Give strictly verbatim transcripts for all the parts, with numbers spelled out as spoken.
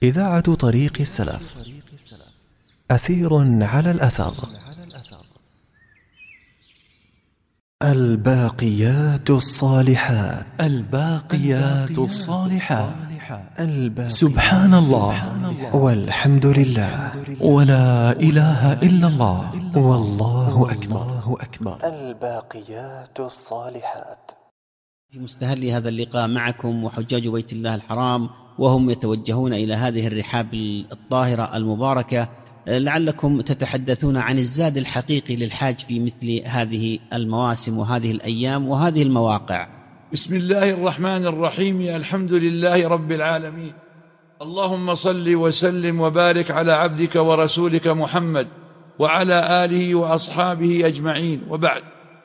إذاعة طريق السلف، أثير على الأثر. الباقيات الصالحات. الباقيات الصالحات. الباقيات سبحان الله والحمد لله ولا إله إلا الله والله أكبر أكبر. الباقيات الصالحات. في مستهل هذا اللقاء معكم وحجاج بيت الله الحرام وهم يتوجهون إلى هذه الرحاب الطاهرة المباركة، لعلكم تتحدثون عن الزاد الحقيقي للحاج في مثل هذه المواسم وهذه الأيام وهذه المواقع. بسم الله الرحمن الرحيم. الحمد لله رب العالمين، اللهم صل وسلم وبارك على عبدك ورسولك محمد وعلى آله وأصحابه أجمعين، وبعد.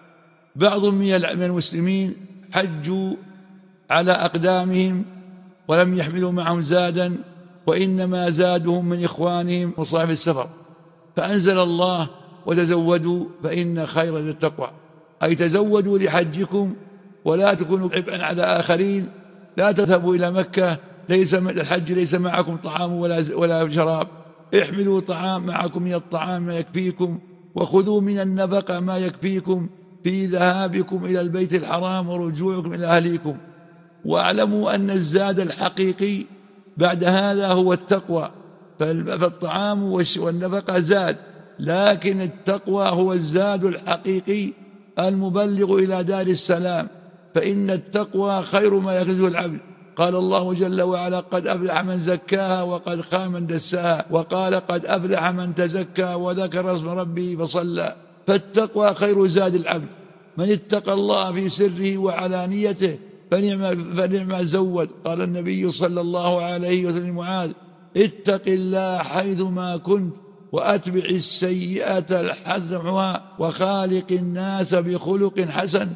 بعض من المسلمين حجوا على أقدامهم ولم يحملوا معهم زادا، وإنما زادهم من إخوانهم وصاحب السفر، فأنزل الله وتزودوا فإن خير التقوى، أي تزودوا لحجكم ولا تكونوا عبئا على آخرين. لا تذهبوا إلى مكة ليس الحج ليس معكم طعام ولا ولا شراب، احملوا طعام معكم من الطعام ما يكفيكم، وخذوا من النفقة ما يكفيكم في ذهابكم إلى البيت الحرام ورجوعكم إلى أهليكم. واعلموا أن الزاد الحقيقي بعد هذا هو التقوى، فالطعام والنفقة زاد، لكن التقوى هو الزاد الحقيقي المبلغ إلى دار السلام، فإن التقوى خير ما يكنزه العبد. قال الله جل وعلا: قد أفلح من زكاها وقد خاب من دساها، وقال: قد أفلح من تزكى وذكر اسم ربه فصلى. فالتقوى خير زاد العبد، من اتقى الله في سره وعلانيته فنعم, فنعم زود. قال النبي صلى الله عليه وسلم معاذ: اتق الله حيثما كنت وأتبع السيئة الحسنة وخالق الناس بخلق حسن.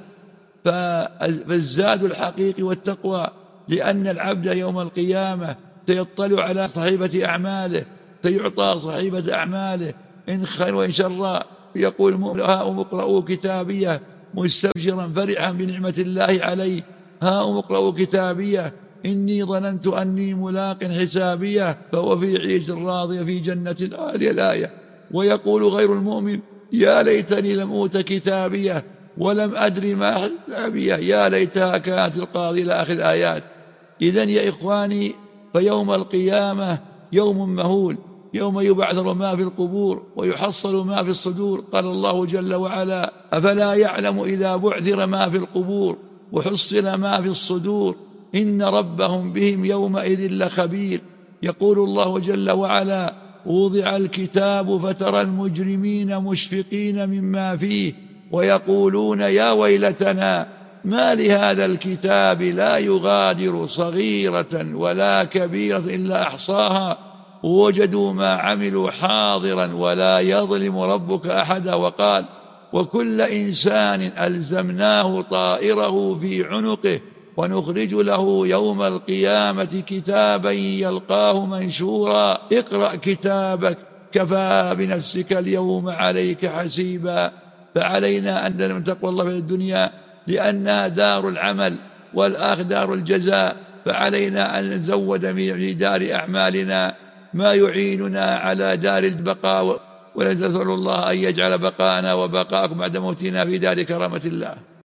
فالزاد الحقيقي والتقوى، لأن العبد يوم القيامة سيطلع على صحيفة أعماله، فيعطى صحيفة أعماله إن خير وإن شر. يقول المؤمن: هاؤم اقرءوا كتابيه مستبشرا فرحا بنعمة الله عليه، هاؤم اقرءوا كتابيه إني ظننت أني ملاق حسابيه فهو في عيش راضية في جنة عالية. الآية. ويقول غير المؤمن: يا ليتني لم أوت كتابيه ولم أدري ما حسابيه، يا ليتها كانت القاضية، إلى آخر الآيات. إذن يا إخواني، فيوم القيامة يوم مهول، يوم يبعثر ما في القبور ويحصل ما في الصدور. قال الله جل وعلا: أفلا يعلم إذا بعثر ما في القبور وحصل ما في الصدور إن ربهم بهم يومئذ لخبير. يقول الله جل وعلا: وضع الكتاب فترى المجرمين مشفقين مما فيه ويقولون يا ويلتنا ما لهذا الكتاب لا يغادر صغيرة ولا كبيرة إلا أحصاها ووجدوا ما عملوا حاضرا ولا يظلم ربك أحدا. وقال: وكل إنسان ألزمناه طائره في عنقه ونخرج له يوم القيامة كتابا يلقاه منشورا اقرأ كتابك كفى بنفسك اليوم عليك حسيبا. فعلينا أن نتقوى تقوى الله في الدنيا لأنها دار العمل والآخرة دار الجزاء، فعلينا أن نزود في دار أعمالنا ما يعيننا على دار البقاء، ونسأل الله أن يجعل بقاءنا وبقاءكم بعد موتنا في دار كرامة الله.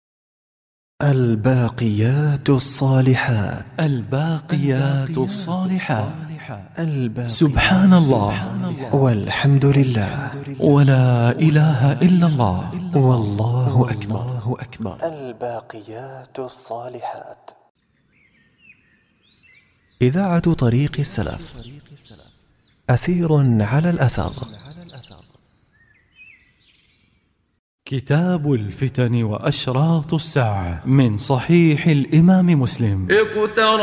الباقيات الصالحات. الباقيات الصالحات. الباقيات. سبحان الله والحمد لله ولا إله إلا الله والله أكبر أكبر. الباقيات الصالحات. إذاعة طريق السلف، أثير على الأثر. كتاب الفتن وأشراط الساعة من صحيح الإمام مسلم.